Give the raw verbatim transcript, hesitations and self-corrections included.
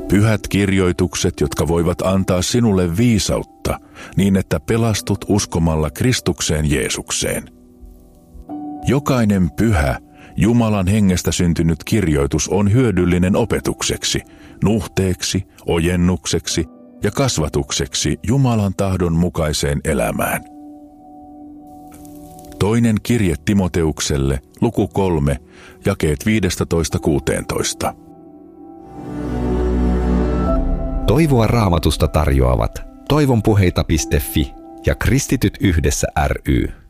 Pyhät kirjoitukset, jotka voivat antaa sinulle viisautta, niin että pelastut uskomalla Kristukseen Jeesukseen. Jokainen pyhä, Jumalan hengestä syntynyt kirjoitus on hyödyllinen opetukseksi, nuhteeksi, ojennukseksi ja kasvatukseksi Jumalan tahdon mukaiseen elämään. Toinen kirje Timoteukselle, luku kolme, jakeet viisitoista kuusitoista. Toivoa Raamatusta tarjoavat toivonpuheita piste fi ja Kristityt yhdessä ry.